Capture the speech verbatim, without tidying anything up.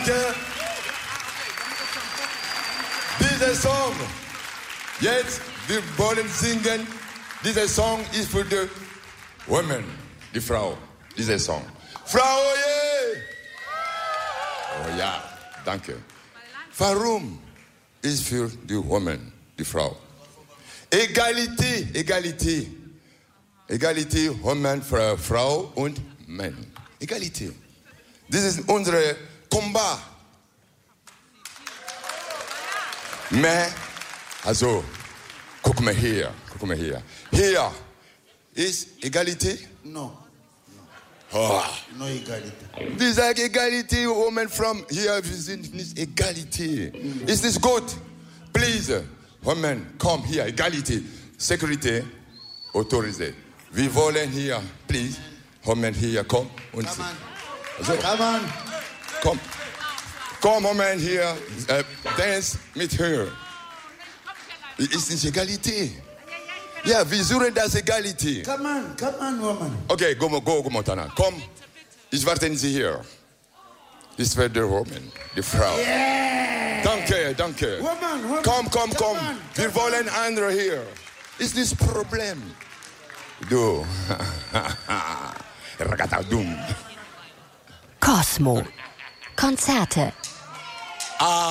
Danke. Dieser Song, jetzt, wir wollen singen. Dieser Song ist für die Women, die Frau. Dieser Song. Frau, yeah. Oh ja, danke. Warum ist für die Women, die Frau? Egalité, Egalité. Egalité, Women, Frau und Mann. Egalité. Das ist unser Combat. Mais, also, guck mal hier, guck mal hier. Hier ist Egalité? No. Oh. No Egalité. Wir sagen Egalité, Women from hier, wir sind nicht Egalité. Mm. Ist nicht gut? Please, Women, komm hier, Egalité. Security, autorisé. Wir wollen hier, please, Women hier, komm. Und Come on. also, Come on. komm. Komm, Moment hier, äh, dance mit her. Ist nicht Egalité. Ja, wir suchen das Egalité. Come on, come on, woman. Okay, go, go, go, Montana. Komm, ich warte Sie hier. Das wird die Woman, die Frau. Yeah. Danke, danke. Woman, woman. Komm, komm, komm. On, Wir wollen andere hier. Ist das Problem? Du. Ragatadum. Cosmo. Konzerte. Ah.